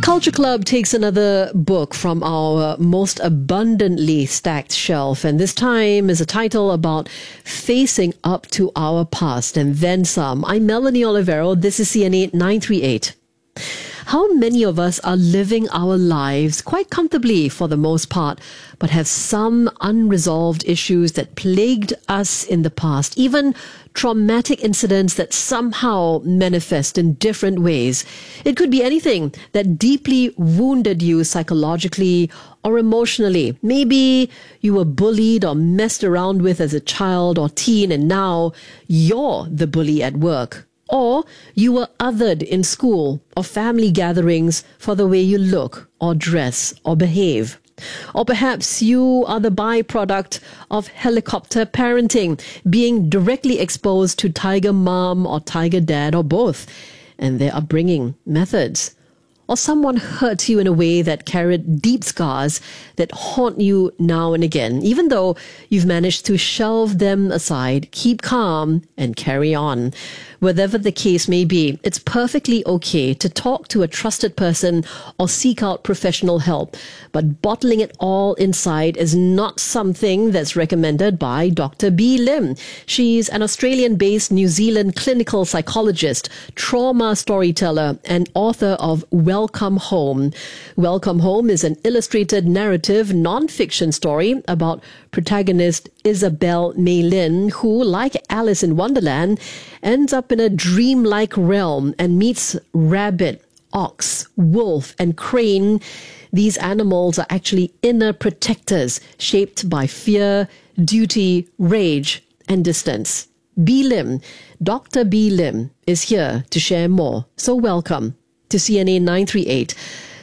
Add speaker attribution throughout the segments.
Speaker 1: Culture Club takes another book from our most abundantly stacked shelf, and this time is a title about facing up to our past and then some. I'm Melanie Olivero. This is CNA 938. How many of us are living our lives quite comfortably for the most part, but have some unresolved issues that plagued us in the past, even traumatic incidents that somehow manifest in different ways? It could be anything that deeply wounded you psychologically or emotionally. Maybe you were bullied or messed around with as a child or teen, and now you're the bully at work. Or you were othered in school or family gatherings for the way you look or dress or behave. Or perhaps you are the byproduct of helicopter parenting, being directly exposed to tiger mom or tiger dad or both, and their upbringing methods. Or someone hurt you in a way that carried deep scars that haunt you now and again, even though you've managed to shelve them aside, keep calm, and carry on. Whatever the case may be, it's perfectly okay to talk to a trusted person or seek out professional help. But bottling it all inside is not something that's recommended by Dr. Bee Lim. She's an Australian-based New Zealand clinical psychologist, trauma storyteller, and author of Welcome Home. Welcome Home is an illustrated narrative non-fiction story about protagonist Isabel Mei Lin, who, like Alice in Wonderland, ends up in a dreamlike realm and meets rabbit, ox, wolf, and crane. These animals are actually inner protectors shaped by fear, duty, rage, and distance. Bee Lim, Dr. Bee Lim, is here to share more. So welcome to CNA 938.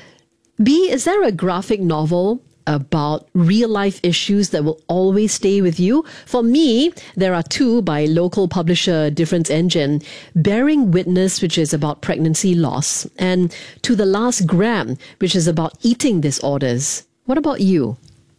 Speaker 1: Bee, is there a graphic novel about real-life issues that will always stay with you? For me, there are two by local publisher Difference Engine, Bearing Witness, which is about pregnancy loss, and To the Last Gram, which is about eating disorders. What about you?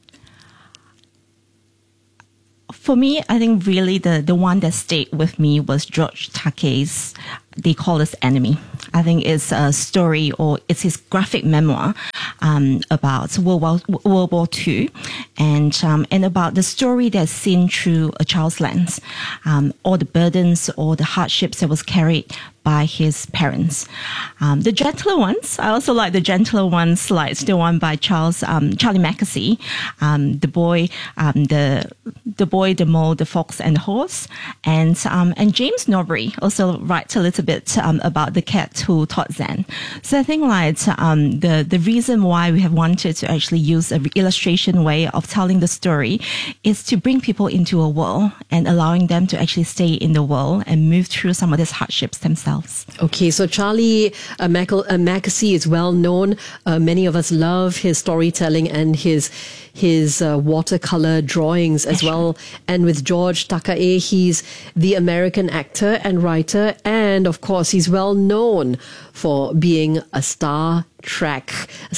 Speaker 2: For me, I think really the one that stayed with me was George Takei's They Call Us Enemy. I think it's a story, or it's his graphic memoir about World War II, and about the story that's seen through a child's lens, all the burdens, all the hardships that was carried by his parents. The gentler ones, I also like the gentler ones, like the one by Charlie Mackesy, the boy, the mole, the fox, and the horse, and James Norbury also writes a little bit about the cat who taught Zen. So I think like the reason why we have wanted to actually use an illustration way of telling the story is to bring people into a world and allowing them to actually stay in the world and move through some of these hardships themselves.
Speaker 1: Okay, so Charlie Mackesy is well known. Many of us love his storytelling and his watercolor drawings as well. And with George Takei, he's the American actor and writer, and of course he's well known for being a Star Trek,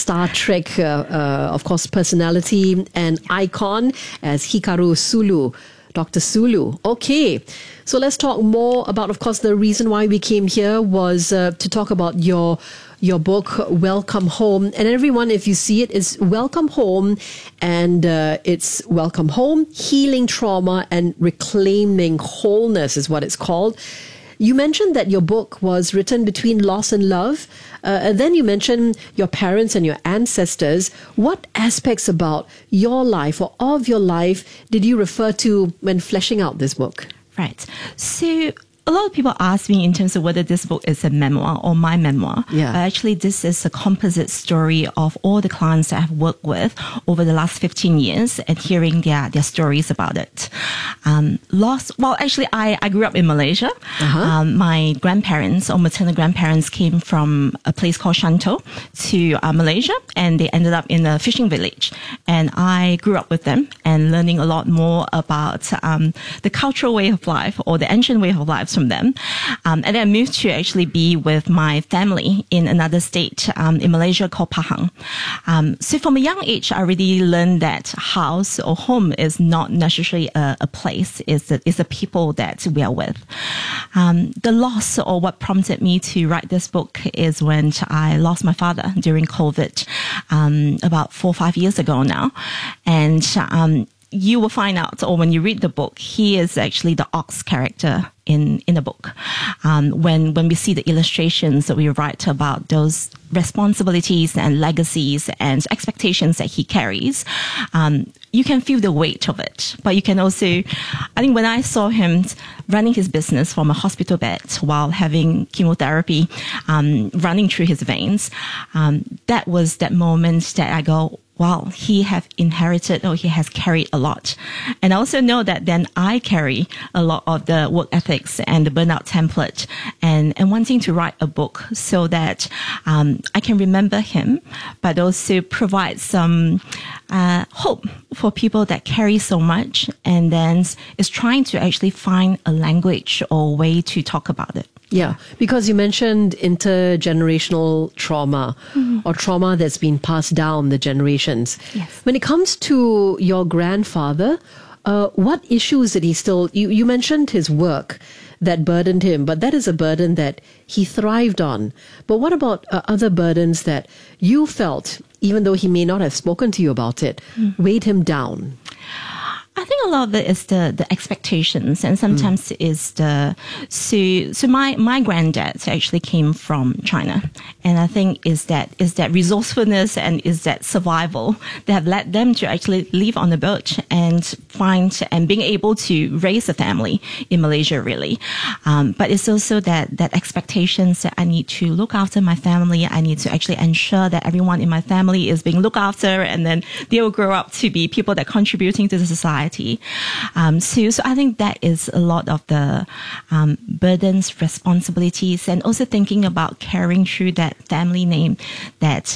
Speaker 1: of course, personality and icon as Hikaru Sulu, Dr. Sulu. Okay, so let's talk more about, of course, the reason why we came here was to talk about your book, Welcome Home. And everyone, if you see it, is Welcome Home, and it's Welcome Home, Healing Trauma and Reclaiming Wholeness is what it's called. You mentioned that your book was written between loss and love. And then you mentioned your parents and your ancestors. What aspects about your life or of your life did you refer to when fleshing out this book?
Speaker 2: Right. So a lot of people ask me in terms of whether this book is a memoir or my memoir.
Speaker 1: Yeah.
Speaker 2: Actually, this is a composite story of all the clients that I've worked with over the last 15 years and hearing their stories about it. I grew up in Malaysia.
Speaker 1: Uh-huh.
Speaker 2: My grandparents or maternal grandparents came from a place called Shantou to Malaysia, and they ended up in a fishing village. And I grew up with them and learning a lot more about the cultural way of life or the ancient way of life. from them. And then I moved to actually be with my family in another state in Malaysia called Pahang. So from a young age, I already learned that house or home is not necessarily a place, it's the people that we are with. The loss, or what prompted me to write this book, is when I lost my father during COVID about 4 or 5 years ago now. And you will find out, or when you read the book, he is actually the ox character in the book. When we see the illustrations that we write about those responsibilities and legacies and expectations that he carries, you can feel the weight of it. But you can also, I think when I saw him running his business from a hospital bed while having chemotherapy running through his veins, that was that moment that I go, wow, he have inherited, or he has carried a lot. And I also know that then I carry a lot of the work ethics and the burnout template, and wanting to write a book so that I can remember him, but also provide some hope for people that carry so much and then is trying to actually find a language or way to talk about it.
Speaker 1: Yeah, because you mentioned intergenerational trauma, or trauma that's been passed down the generations.
Speaker 2: Yes.
Speaker 1: When it comes to your grandfather, what issues did he still... You mentioned his work that burdened him, but that is a burden that he thrived on. But what about other burdens that you felt, even though he may not have spoken to you about it, weighed him down?
Speaker 2: I think a lot of it is the expectations, and sometimes is so my granddad actually came from China, and I think is that resourcefulness and is that survival that have led them to actually live on the boat and find and being able to raise a family in Malaysia, really. But it's also that expectations that I need to look after my family. I need to actually ensure that everyone in my family is being looked after, and then they will grow up to be people that are contributing to the society. So I think that is a lot of the burdens, responsibilities, and also thinking about carrying through that family name that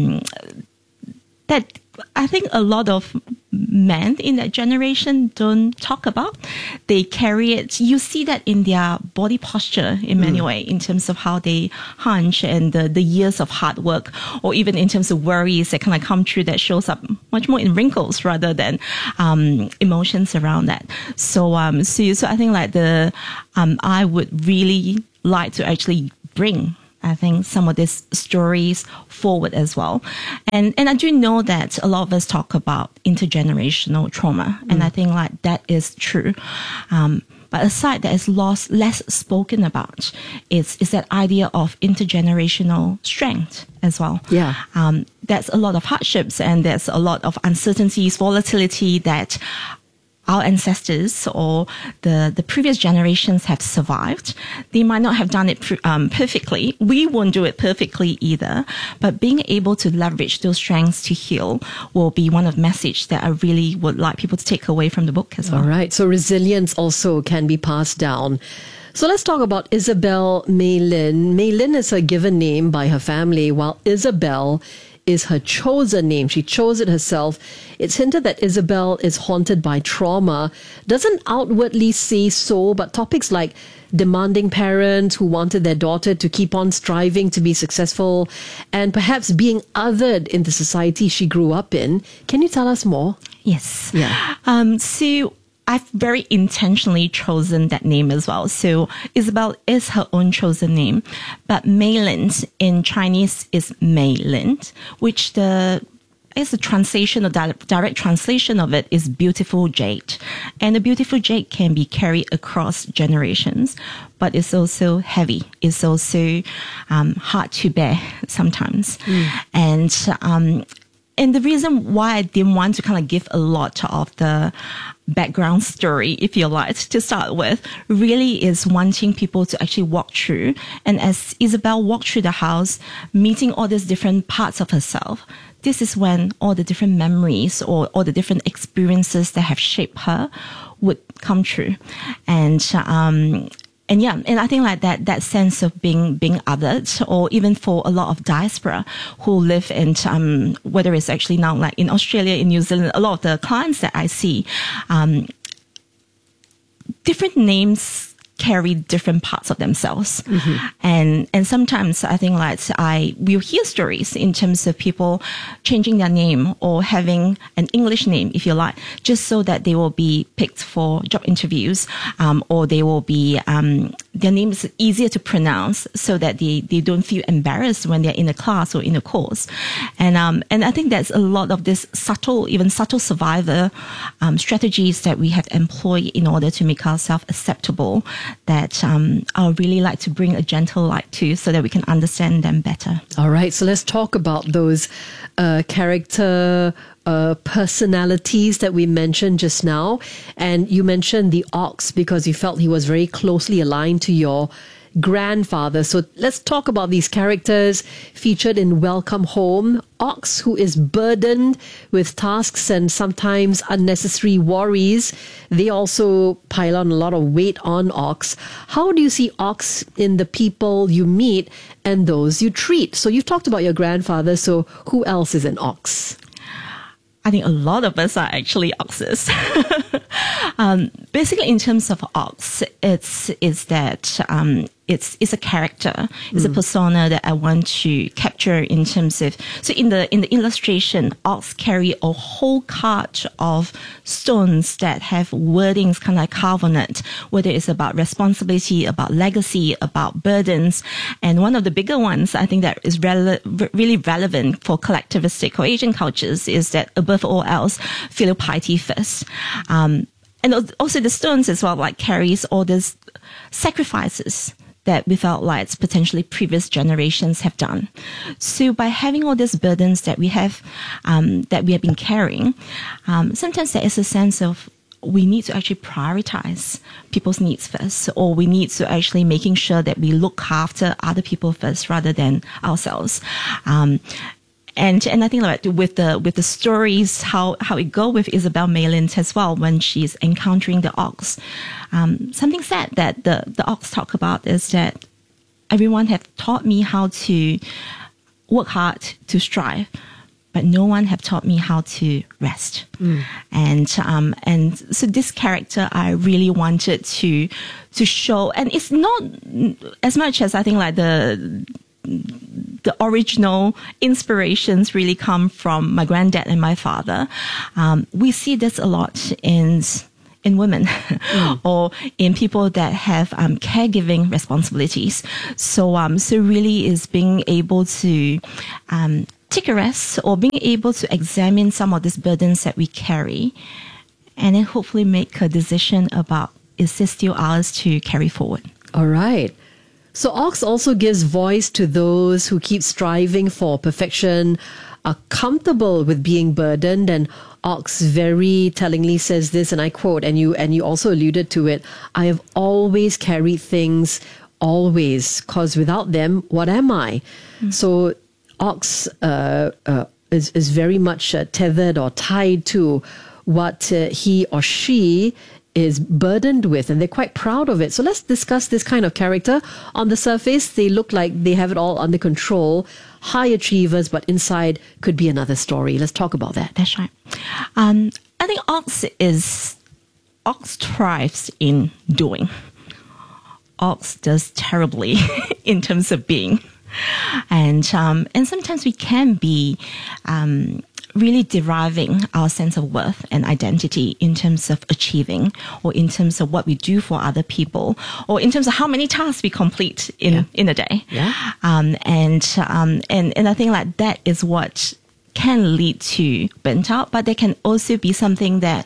Speaker 2: I think a lot of men in that generation don't talk about. They carry it. You see that in their body posture in many ways, in terms of how they hunch and the years of hard work, or even in terms of worries that kind of come through that shows up much more in wrinkles rather than emotions around that. So I think like I would really like to actually bring, I think, some of these stories forward as well. And I do know that a lot of us talk about intergenerational trauma, and I think like that is true. But aside that is less spoken about is that idea of intergenerational strength as well.
Speaker 1: Yeah.
Speaker 2: There's a lot of hardships, and there's a lot of uncertainties, volatility that our ancestors or the previous generations have survived. They might not have done it perfectly. We won't do it perfectly either. But being able to leverage those strengths to heal will be one of the messages that I really would like people to take away from the book as well.
Speaker 1: All right. So resilience also can be passed down. So let's talk about Isabel Mei Lin. Mei Lin is her given name by her family, while Isabel is her chosen name. She chose it herself. It's hinted that Isabel is haunted by trauma. Doesn't outwardly say so, but topics like demanding parents who wanted their daughter to keep on striving to be successful, and perhaps being othered in the society she grew up in. Can you tell us more?
Speaker 2: Yes.
Speaker 1: Yeah.
Speaker 2: So I've very intentionally chosen that name as well. So Isabel is her own chosen name, but Mei Lin in Chinese is Mei Lin, which the translation or direct translation of it is beautiful jade. And the beautiful jade can be carried across generations, but it's also heavy. It's also hard to bear sometimes. And the reason why I didn't want to kind of give a lot of the background story, if you like, to start with, really is wanting people to actually walk through. And as Isabel walked through the house, meeting all these different parts of herself, this is when all the different memories or all the different experiences that have shaped her would come true. And I think like that sense of being othered, or even for a lot of diaspora who live in, whether it's actually now like in Australia, in New Zealand, a lot of the clients that I see, different names carry different parts of themselves. And sometimes I think like we'll hear stories in terms of people changing their name or having an English name, if you like, just so that they will be picked for job interviews, or they will be, their name is easier to pronounce so that they don't feel embarrassed when they're in a class or in a course. And I think that's a lot of this subtle survivor strategies that we have employed in order to make ourselves acceptable, that I would really like to bring a gentle light to, so that we can understand them better.
Speaker 1: All right, so let's talk about those character personalities that we mentioned just now. And you mentioned the ox because you felt he was very closely aligned to your grandfather. So let's talk about these characters featured in Welcome Home. Ox, who is burdened with tasks and sometimes unnecessary worries. They also pile on a lot of weight on Ox. How do you see Ox in the people you meet and those you treat? So you've talked about your grandfather, so who else is an Ox?
Speaker 2: I think a lot of us are actually oxes. Basically, in terms of ox, it's a character, it's a persona that I want to capture in terms of. So in the illustration, ox carry a whole cart of stones that have wordings kind of like carved on it, whether it's about responsibility, about legacy, about burdens, and one of the bigger ones I think that is really relevant for collectivistic or Asian cultures is that above all else, filial piety first. And also the stones as well, like carries all these sacrifices that we felt like potentially previous generations have done. So by having all these burdens that we have been carrying, sometimes there is a sense of we need to actually prioritize people's needs first, or we need to actually making sure that we look after other people first rather than ourselves. And I think like with the stories, how it go with Isabel Mayland as well when she's encountering the ox. Something sad that the ox talk about is that everyone have taught me how to work hard to strive, but no one have taught me how to rest. And so this character I really wanted to show, and it's not as much as I think like the original inspirations really come from my granddad and my father. We see this a lot in women or in people that have caregiving responsibilities. So really is being able to take a rest or being able to examine some of these burdens that we carry, and then hopefully make a decision about is this still ours to carry forward.
Speaker 1: All right. So Ox also gives voice to those who keep striving for perfection, are comfortable with being burdened. And Ox very tellingly says this, and I quote, and you also alluded to it, I have always carried things, always, because without them, what am I? So Ox is very much tethered or tied to what he or she is burdened with, and they're quite proud of it. So let's discuss this kind of character. On the surface, they look like they have it all under control, high achievers, but inside could be another story. Let's talk about that.
Speaker 2: That's right. I think Ox thrives in doing. Ox does terribly in terms of being. And sometimes we can be really deriving our sense of worth and identity in terms of achieving, or in terms of what we do for other people, or in terms of how many tasks we complete in a day. Yeah. And I think like that is what can lead to burnt out, but there can also be something that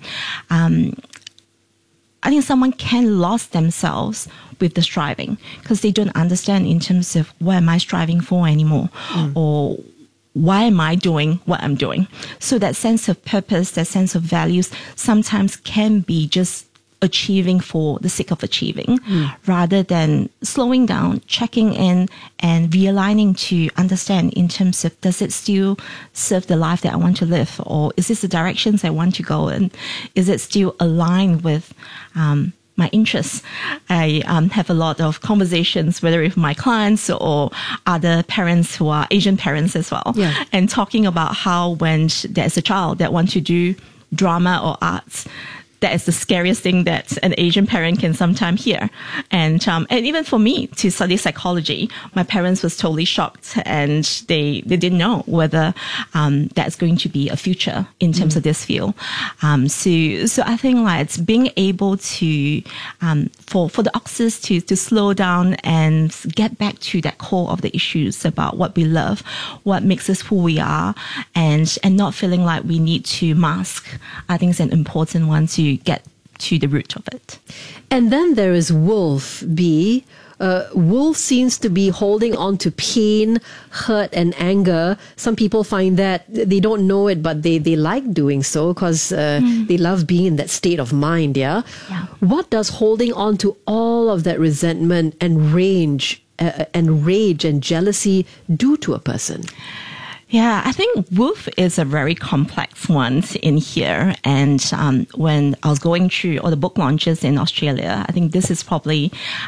Speaker 2: I think someone can lose themselves with the striving because they don't understand in terms of what am I striving for anymore, or why am I doing what I'm doing? So that sense of purpose, that sense of values sometimes can be just achieving for the sake of achieving rather than slowing down, checking in and realigning to understand in terms of does it still serve the life that I want to live, or is this the directions I want to go, and is it still aligned with my interests? I have a lot of conversations, whether with my clients or other parents who are Asian parents as well, and talking about how when there's a child that wants to do drama or arts, that is the scariest thing that an Asian parent can sometimes hear. And even for me to study psychology, my parents was totally shocked, and they didn't know whether that's going to be a future in terms of this field. So I think like it's being able to for the Oxes to slow down and get back to that core of the issues about what we love, what makes us who we are, and not feeling like we need to mask. I think it's an important one to get to the root of it.
Speaker 1: And then there is Wolf B. Wolf seems to be holding on to pain, hurt, and anger. Some people find that they don't know it, but they like doing so because they love being in that state of mind. Yeah. What does holding on to all of that resentment and rage and jealousy do to a person?
Speaker 2: Yeah, I think Wolf is a very complex one in here. And when I was going through all the book launches in Australia, I think this is probably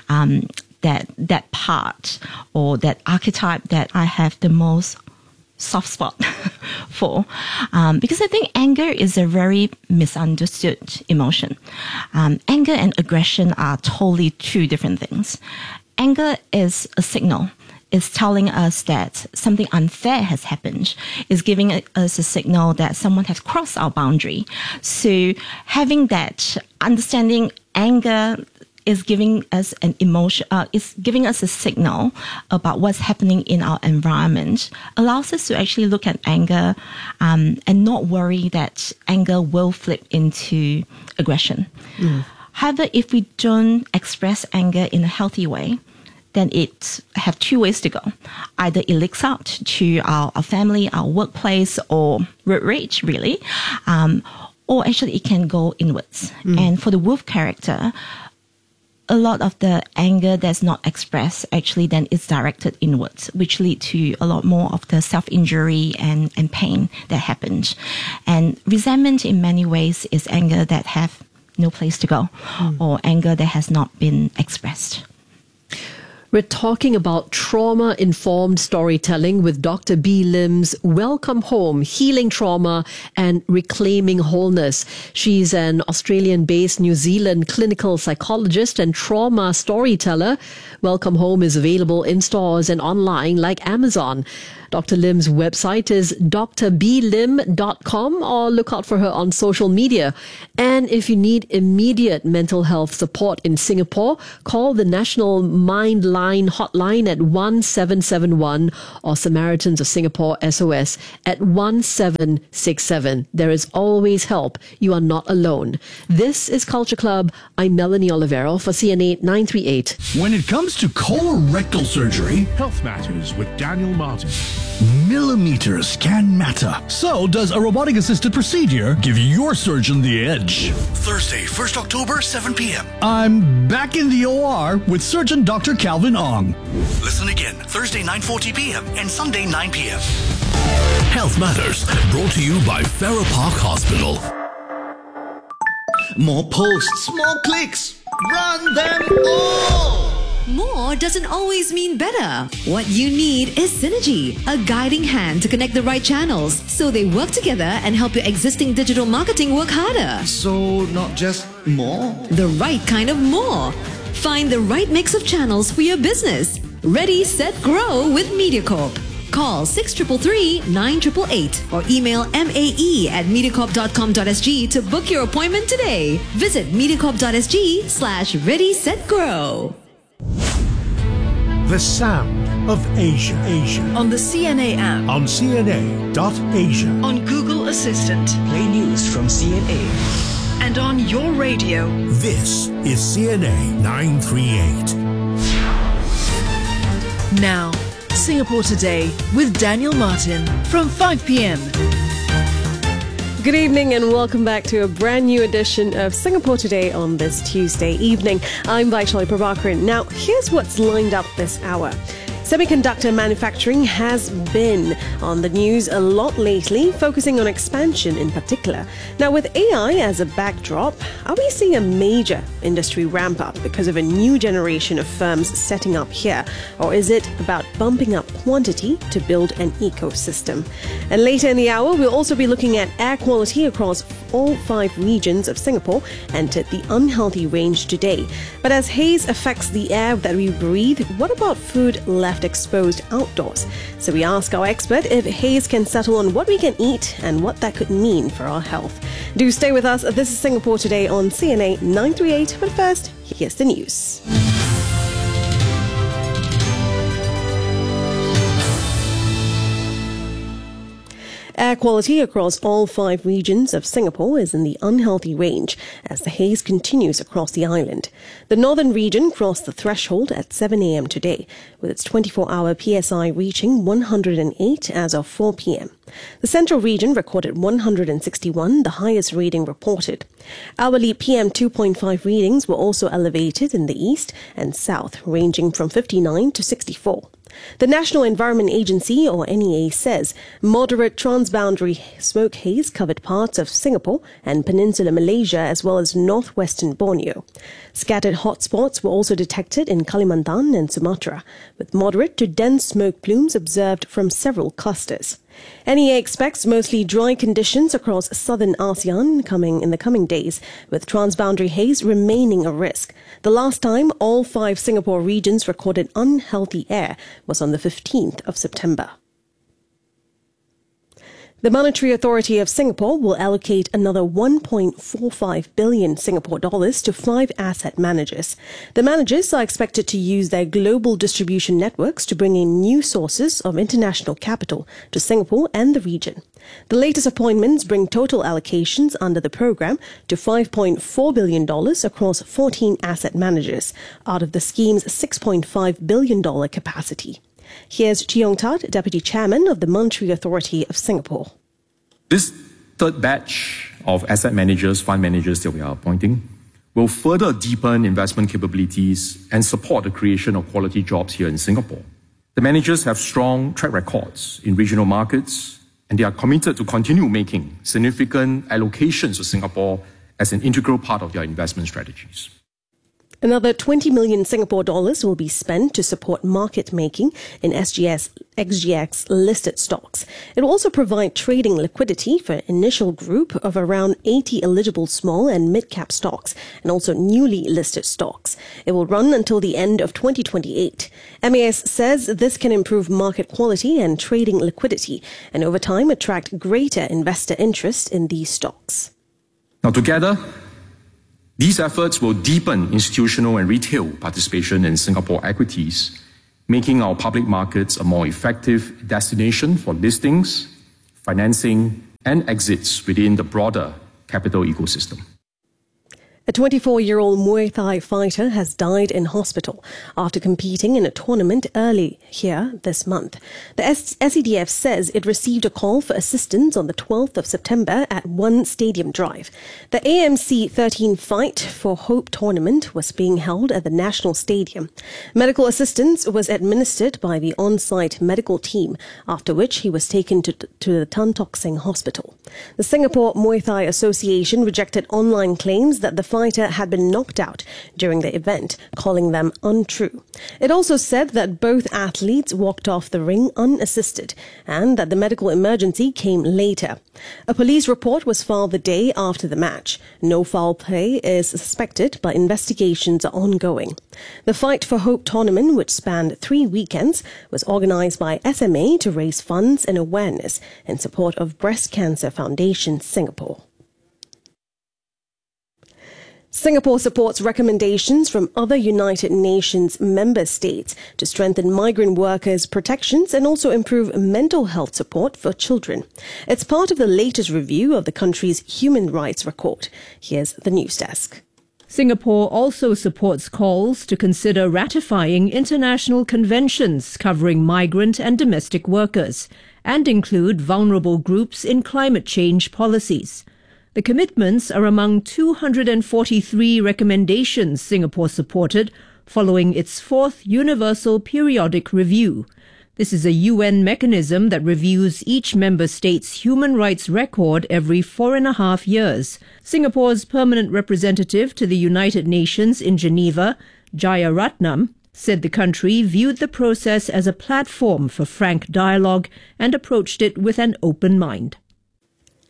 Speaker 2: that part or that archetype that I have the most soft spot for. Because I think anger is a very misunderstood emotion. Anger and aggression are totally two different things. Anger is a signal. It's telling us that something unfair has happened. It's giving us a signal that someone has crossed our boundary. So having that understanding, anger is giving us an emotion, is giving us a signal about what's happening in our environment, allows us to actually look at anger and not worry that anger will flip into aggression. However, if we don't express anger in a healthy way, then it have two ways to go. Either it leaks out to our family, our workplace, or road rage, really, or actually it can go inwards. And for the Wolf character, a lot of the anger that's not expressed actually then is directed inwards, which lead to a lot more of the self-injury and pain that happens. And resentment in many ways is anger that have no place to go, or anger that has not been expressed.
Speaker 1: We're talking about trauma-informed storytelling with Dr. B. Lim's Welcome Home, Healing Trauma and Reclaiming Wholeness. She's an Australian-based New Zealand clinical psychologist and trauma storyteller. Welcome Home is available in stores and online like Amazon. Dr. Lim's website is drBlim.com, or look out for her on social media. And if you need immediate mental health support in Singapore, call the National Mind Line hotline at 1771 or Samaritans of Singapore SOS at 1767. There is always help. You are not alone. This is Culture Club. I'm Melanie Olivero for CNA 938.
Speaker 3: When it comes to colorectal surgery,
Speaker 4: Health Matters with Daniel Martin.
Speaker 3: millimeters can matter. So does a robotic-assisted procedure give your surgeon the edge. Thursday, 1st October, 7 p.m. I'm back in the OR with Surgeon Dr. Calvin Ong. Listen again, Thursday, 9:40 p.m. and Sunday, 9 p.m. Health Matters, brought to you by Farrer Park Hospital.
Speaker 5: More posts, more clicks. Run them all!
Speaker 6: More doesn't always mean better. What you need is synergy, a guiding hand to connect the right channels so they work together and help your existing digital marketing work harder.
Speaker 5: So, not just more?
Speaker 6: The right kind of more. Find the right mix of channels for your business. Ready, set, grow with MediaCorp. Call 6333-9888 or email mae@mediacorp.com.sg to book your appointment today. Visit mediacorp.sg/ready-set-grow.
Speaker 4: The Sound of Asia.
Speaker 7: On the CNA app.
Speaker 4: On CNA.Asia.
Speaker 7: On Google Assistant.
Speaker 8: Play news from CNA.
Speaker 7: And on your radio.
Speaker 4: This is CNA 938.
Speaker 7: Now, Singapore Today with Daniel Martin from 5 p.m.
Speaker 9: Good evening and welcome back to a brand new edition of Singapore Today on this Tuesday evening. I'm Vaishali Prabhakaran. Now, here's what's lined up this hour. Semiconductor manufacturing has been on the news a lot lately, focusing on expansion in particular. Now, with AI as a backdrop, are we seeing a major industry ramp up because of a new generation of firms setting up here? Or is it about bumping up quantity to build an ecosystem? And later in the hour, we'll also be looking at air quality across all 5 regions of Singapore entered the unhealthy range today. But as haze affects the air that we breathe, what about food left exposed outdoors? So we ask our expert if haze can settle on what we can eat and what that could mean for our health. Do stay with us. This is Singapore Today on CNA 938. But first, here's the news. Air quality across all 5 regions of Singapore is in the unhealthy range as the haze continues across the island. The northern region crossed the threshold at 7 a.m. today, with its 24-hour PSI reaching 108 as of 4 p.m. The central region recorded 161, the highest reading reported. Hourly PM 2.5 readings were also elevated in the east and south, ranging from 59 to 64. The National Environment Agency, or NEA, says moderate transboundary smoke haze covered parts of Singapore and Peninsular Malaysia as well as northwestern Borneo. Scattered hotspots were also detected in Kalimantan and Sumatra, with moderate to dense smoke plumes observed from several clusters. NEA expects mostly dry conditions across southern ASEAN in the coming days, with transboundary haze remaining a risk. The last time all 5 Singapore regions recorded unhealthy air was on the 15th of September. The Monetary Authority of Singapore will allocate another 1.45 billion Singapore dollars to 5 asset managers. The managers are expected to use their global distribution networks to bring in new sources of international capital to Singapore and the region. The latest appointments bring total allocations under the program to $5.4 billion across 14 asset managers, out of the scheme's $6.5 billion capacity. Here's Cheong Tat, Deputy Chairman of the Monetary Authority of Singapore.
Speaker 10: This third batch of asset managers, fund managers that we are appointing, will further deepen investment capabilities and support the creation of quality jobs here in Singapore. The managers have strong track records in regional markets, and they are committed to continue making significant allocations to Singapore as an integral part of their investment strategies.
Speaker 9: Another 20 million Singapore dollars will be spent to support market making in SGX listed stocks. It will also provide trading liquidity for an initial group of around 80 eligible small and mid-cap stocks and also newly listed stocks. It will run until the end of 2028. MAS says this can improve market quality and trading liquidity and over time attract greater investor interest in these stocks.
Speaker 10: Now together, these efforts will deepen institutional and retail participation in Singapore equities, making our public markets a more effective destination for listings, financing, and exits within the broader capital ecosystem.
Speaker 9: A 24-year-old Muay Thai fighter has died in hospital after competing in a tournament early here this month. The SEDF says it received a call for assistance on the 12th of September at One Stadium Drive. The AMC 13 Fight for Hope tournament was being held at the National Stadium. Medical assistance was administered by the on-site medical team, after which he was taken to the Tan Tock Seng Hospital. The Singapore Muay Thai Association rejected online claims that the fighter had been knocked out during the event, calling them untrue. It also said that both athletes walked off the ring unassisted and that the medical emergency came later. A police report was filed the day after the match. No foul play is suspected, but investigations are ongoing. The Fight for Hope tournament, which spanned 3 weekends, was organized by SMA to raise funds and awareness in support of Breast Cancer Foundation Singapore. Singapore supports recommendations from other United Nations member states to strengthen migrant workers' protections and also improve mental health support for children. It's part of the latest review of the country's human rights record. Here's the news desk.
Speaker 11: Singapore also supports calls to consider ratifying international conventions covering migrant and domestic workers and include vulnerable groups in climate change policies. The commitments are among 243 recommendations Singapore supported following its 4th Universal Periodic Review. This is a UN mechanism that reviews each member state's human rights record every 4.5 years. Singapore's permanent representative to the United Nations in Geneva, Jayaratnam, said the country viewed the process as a platform for frank dialogue and approached it with an open mind.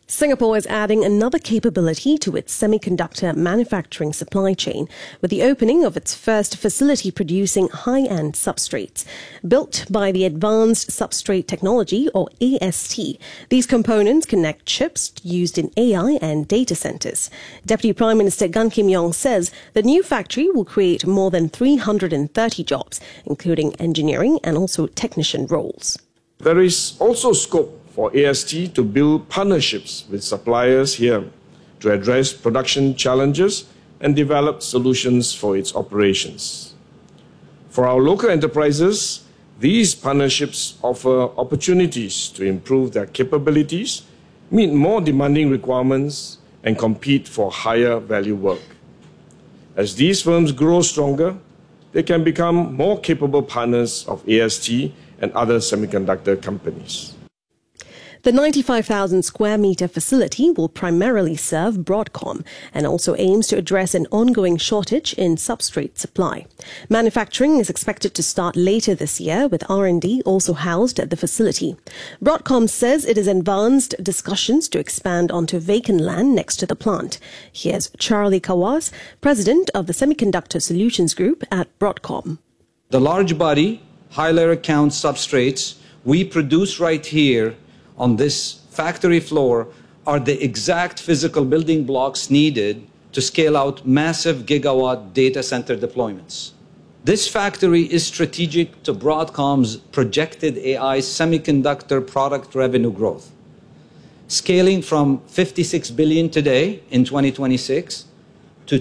Speaker 9: Singapore is adding another capability to its semiconductor manufacturing supply chain with the opening of its first facility producing high-end substrates. Built by the Advanced Substrate Technology, or AST, these components connect chips used in AI and data centers. Deputy Prime Minister Gan Kim Yong says the new factory will create more than 330 jobs, including engineering and also technician roles.
Speaker 12: There is also scope for AST to build partnerships with suppliers here to address production challenges and develop solutions for its operations. For our local enterprises, these partnerships offer opportunities to improve their capabilities, meet more demanding requirements, and compete for higher value work. As these firms grow stronger, they can become more capable partners of AST and other semiconductor companies.
Speaker 9: The 95,000 square metre facility will primarily serve Broadcom and also aims to address an ongoing shortage in substrate supply. Manufacturing is expected to start later this year, with R&D also housed at the facility. Broadcom says it is in advanced discussions to expand onto vacant land next to the plant. Here's Charlie Kawas, president of the Semiconductor Solutions Group at Broadcom.
Speaker 13: The large body, high layer count substrates we produce right here on this factory floor are the exact physical building blocks needed to scale out massive gigawatt data center deployments. This factory is strategic to Broadcom's projected AI semiconductor product revenue growth, scaling from $56 billion today in 2026 to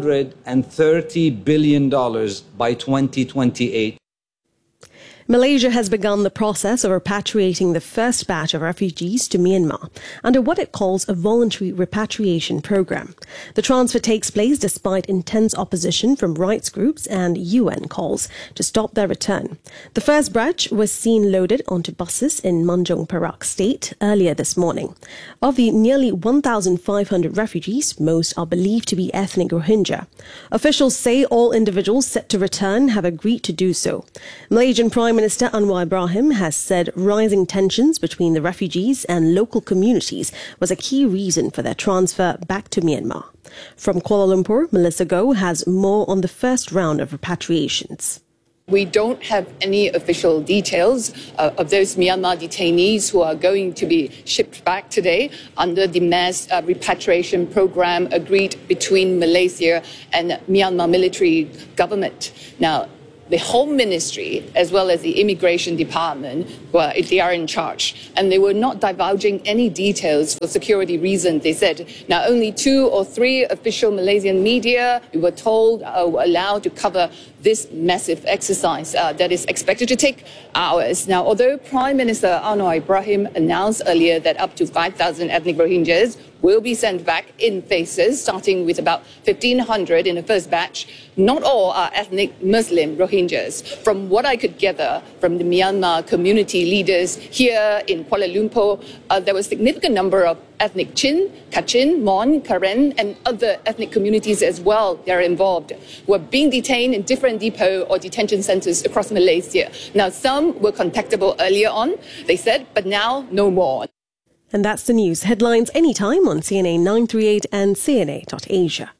Speaker 13: $230 billion by 2028.
Speaker 9: Malaysia has begun the process of repatriating the first batch of refugees to Myanmar under what it calls a voluntary repatriation program. The transfer takes place despite intense opposition from rights groups and UN calls to stop their return. The first batch was seen loaded onto buses in Manjung Perak State earlier this morning. Of the nearly 1,500 refugees, most are believed to be ethnic Rohingya. Officials say all individuals set to return have agreed to do so. Malaysian Prime Minister Anwar Ibrahim has said rising tensions between the refugees and local communities was a key reason for their transfer back to Myanmar. From Kuala Lumpur, Melissa Goh has more on the first round of repatriations.
Speaker 14: We don't have any official details of those Myanmar detainees who are going to be shipped back today under the mass repatriation program agreed between Malaysia and Myanmar military government. Now, the Home Ministry, as well as the Immigration Department, they are in charge. And they were not divulging any details for security reasons. They said now only 2 or 3 official Malaysian media, we were told, were allowed to cover this massive exercise that is expected to take hours. Now, although Prime Minister Anwar Ibrahim announced earlier that up to 5,000 ethnic Rohingyas will be sent back in phases, starting with about 1,500 in the first batch, not all are ethnic Muslim Rohingyas. From what I could gather from the Myanmar community leaders here in Kuala Lumpur, there was a significant number of ethnic Chin, Kachin, Mon, Karen, and other ethnic communities as well that are involved, who are being detained in different depot or detention centers across Malaysia. Now, some were contactable earlier on, they said, but now no more.
Speaker 9: And that's the news. Headlines anytime on CNA 938 and CNA.Asia.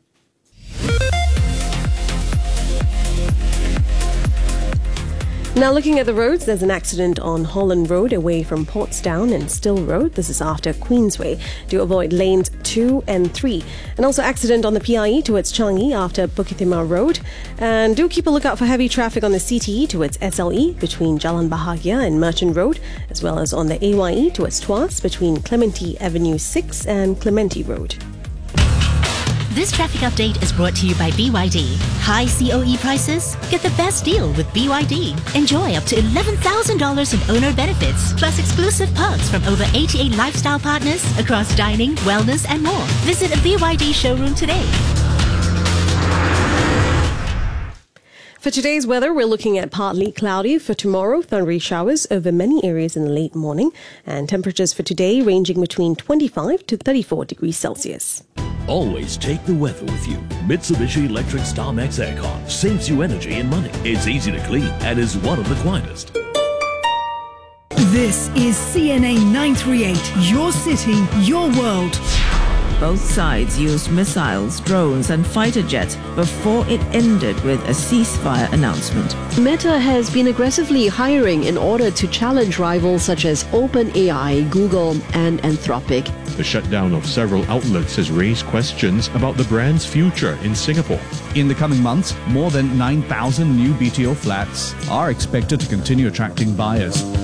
Speaker 9: Now looking at the roads, there's an accident on Holland Road away from Portsdown and Still Road. This is after Queensway. Do avoid lanes 2 and 3. And also accident on the PIE towards Changi after Bukit Timah Road. And do keep a lookout for heavy traffic on the CTE towards SLE between Jalan Bahagia and Merchant Road, as well as on the AYE towards Tuas between Clementi Avenue 6 and Clementi Road.
Speaker 15: This traffic update is brought to you by BYD. High COE prices? Get the best deal with BYD. Enjoy up to $11,000 in owner benefits, plus exclusive perks from over 88 lifestyle partners across dining, wellness, and more. Visit a BYD showroom today.
Speaker 9: For today's weather, we're looking at partly cloudy. For tomorrow, thundery showers over many areas in the late morning, and temperatures for today ranging between 25 to 34 degrees Celsius.
Speaker 4: Always take the weather with you. Mitsubishi Electric StarMax Aircon saves you energy and money. It's easy to clean and is one of the quietest.
Speaker 7: This is CNA 938, your city, your world.
Speaker 16: Both sides used missiles, drones and fighter jets before it ended with a ceasefire announcement.
Speaker 1: Meta has been aggressively hiring in order to challenge rivals such as OpenAI, Google and Anthropic.
Speaker 17: The shutdown of several outlets has raised questions about the brand's future in Singapore.
Speaker 18: In the coming months, more than 9,000 new BTO flats are expected to continue attracting buyers.